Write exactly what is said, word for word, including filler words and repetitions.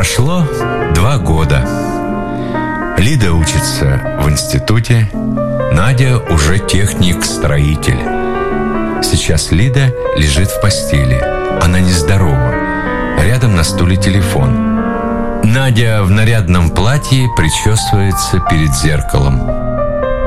Прошло два года. Лида учится в институте, Надя уже техник-строитель. Сейчас Лида лежит в постели. Она нездорова. Рядом на стуле телефон. Надя в нарядном платье причесывается перед зеркалом.